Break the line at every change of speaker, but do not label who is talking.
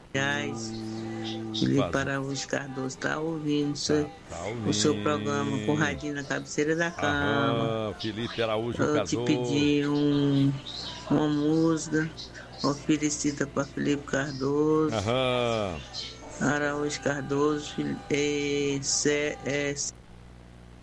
reais. Felipe Araújo Cardoso está ouvindo o seu programa com o radinho na cabeceira da cama.
Felipe Araújo
Eu
Cardoso.
te pedi uma música oferecida para Felipe Cardoso. Araújo Cardoso,